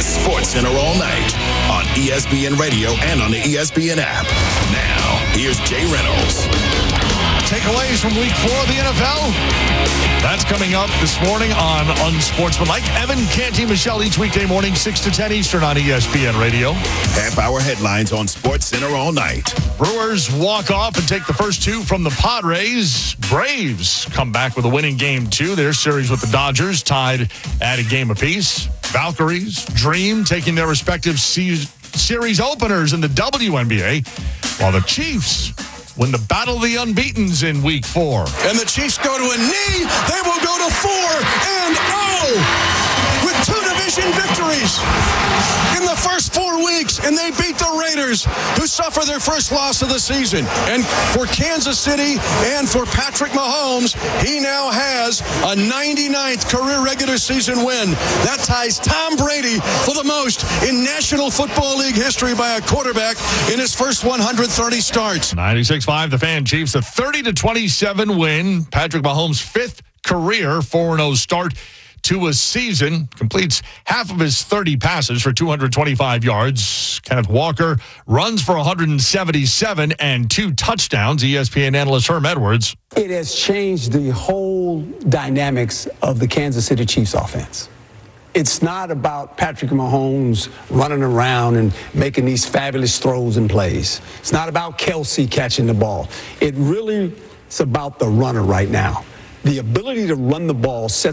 It's SportsCenter all night on ESPN Radio and on the ESPN app. Now, here's Jay Reynolds. Takeaways from Week 4 of the NFL. That's coming up this morning on Unsportsmanlike. Evan Canty, Michelle, each weekday morning, 6 to 10 Eastern on ESPN Radio. Half-hour headlines on SportsCenter all night. Brewers walk off and take the first two from the Padres. Braves come back with a winning game 2. Their series with the Dodgers tied at a game apiece. Valkyries, Dream taking their respective series openers in the WNBA, while the Chiefs win the Battle of the Unbeatens in Week 4. And the Chiefs go to a knee. They will go to 4-0 with 2 division victories in the first 4 weeks. And they beat the Raiders, who suffer their first loss of the season. And for Kansas City and for Patrick Mahomes, he now has a 99th career regular season win. That ties Tom Brady for the most in National Football League history by a quarterback in his first 130 starts. 96.5, the Fan. Chiefs, a 30-27 win. Patrick Mahomes' 5th career 4-0 start to a season. Completes half of his 30 passes for 225 yards. Kenneth Walker runs for 177 and 2 touchdowns. ESPN analyst Herm Edwards. It has changed the whole dynamics of the Kansas City Chiefs offense. It's not about Patrick Mahomes running around and making these fabulous throws and plays. It's not about Kelsey catching the ball. It's about the runner right now. The ability to run the ball sets